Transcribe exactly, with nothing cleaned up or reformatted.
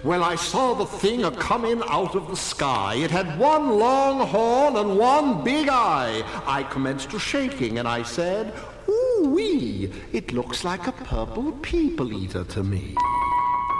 When I saw the thing a-comin' out of the sky, it had one long horn and one big eye. I commenced to shaking, and I said, "Ooh-wee, it looks like a purple people-eater to me."